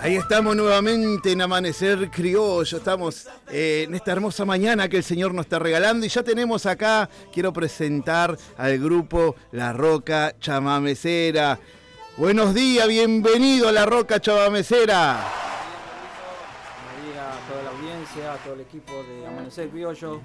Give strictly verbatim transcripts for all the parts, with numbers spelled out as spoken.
Ahí estamos nuevamente en Amanecer Criollo, estamos eh, en esta hermosa mañana que el Señor nos está regalando y ya tenemos acá, quiero presentar al grupo La Roca Chamamecera. Buenos días, bienvenido a La Roca Chamamecera. Buenos días a toda la audiencia, a todo el equipo de Amanecer Criollo.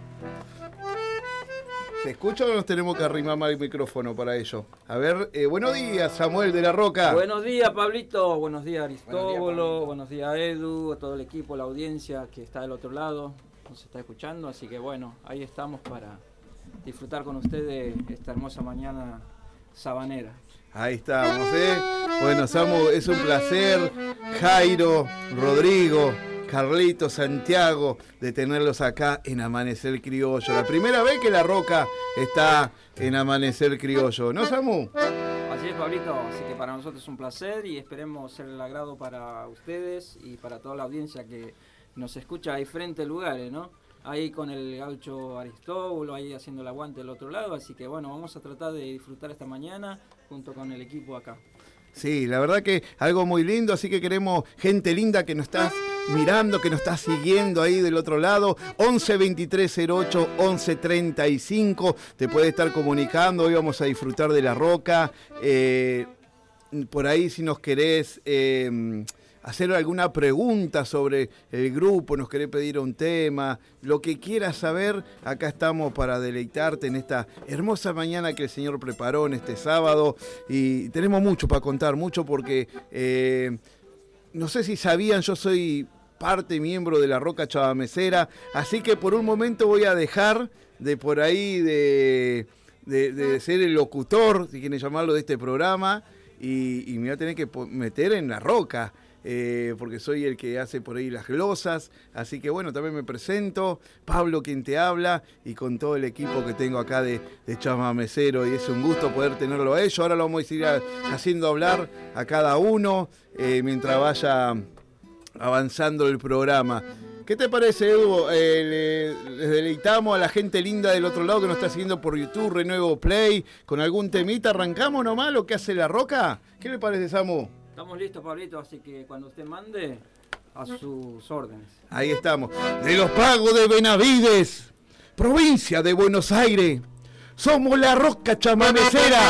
¿Se escucha o nos tenemos que arrimar más el micrófono para ello? A ver, eh, buenos días, Samuel de La Roca. Buenos días, Pablito. Buenos días, Aristóbulo. Buenos días, Edu, a todo el equipo, la audiencia que está del otro lado, nos está escuchando. Así que bueno, ahí estamos para disfrutar con ustedes esta hermosa mañana sabanera. Ahí estamos, ¿eh? Bueno, Samu, es un placer. Jairo, Rodrigo, Carlito, Santiago, de tenerlos acá en Amanecer Criollo. La primera vez que La Roca está en Amanecer Criollo, ¿no, Samu? Así es, Pablito, así que para nosotros es un placer y esperemos ser el agrado para ustedes y para toda la audiencia que nos escucha a diferentes lugares, ¿no? Ahí con el gaucho Aristóbulo, ahí haciendo el aguante del otro lado, así que bueno, vamos a tratar de disfrutar esta mañana junto con el equipo acá. Sí, la verdad que algo muy lindo, así que queremos gente linda que nos estás mirando, que nos estás siguiendo ahí del otro lado. once veintitrés cero ocho once treinta y cinco, te puede estar comunicando, hoy vamos a disfrutar de La Roca. Eh, por ahí si nos querés eh, hacer alguna pregunta sobre el grupo, nos querés pedir un tema, lo que quieras saber, acá estamos para deleitarte en esta hermosa mañana que el Señor preparó en este sábado. Y tenemos mucho para contar, mucho porque eh, no sé si sabían, yo soy parte, miembro de La Roca Chamamecera, así que por un momento voy a dejar de por ahí de, de, de ser el locutor, si quieren llamarlo, de este programa, y, y me voy a tener que meter en La Roca. Eh, porque soy el que hace por ahí las glosas, así que bueno, también me presento, Pablo quien te habla, y con todo el equipo que tengo acá de, de Chamamecero, y es un gusto poder tenerlo a ellos. Ahora lo vamos a ir a, haciendo hablar a cada uno eh, mientras vaya avanzando el programa. ¿Qué te parece, Edu? Eh, le, les deleitamos a la gente linda del otro lado que nos está siguiendo por YouTube, Renuevo Play, con algún temita. ¿Arrancamos nomás lo que hace La Roca? ¿Qué le parece, Samu? Estamos listos, Pablito, así que cuando usted mande, a sus órdenes. Ahí estamos. De los Pagos de Benavides, provincia de Buenos Aires, somos La Roca Chamamecera.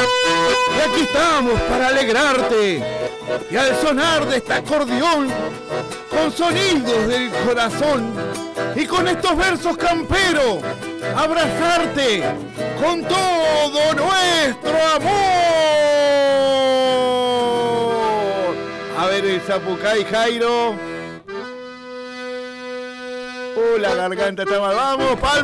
Y aquí estamos para alegrarte. Y al sonar de este acordeón, con sonidos del corazón, y con estos versos camperos, abrazarte con todo nuestro amor. A ver el Zapucay, Jairo. Uh, la garganta está mal. Vamos, palma.